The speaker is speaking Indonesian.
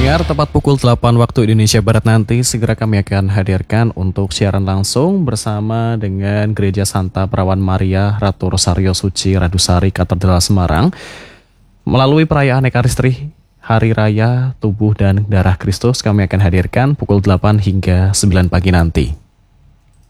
Pendengar, tepat pukul 8 waktu Indonesia Barat nanti segera kami akan hadirkan untuk siaran langsung bersama dengan Gereja Santa Perawan Maria Ratu Rosario Suci Radusari Katedral Semarang melalui perayaan Ekaristi Hari Raya Tubuh dan Darah Kristus. Kami akan hadirkan pukul 8 hingga 9 pagi nanti.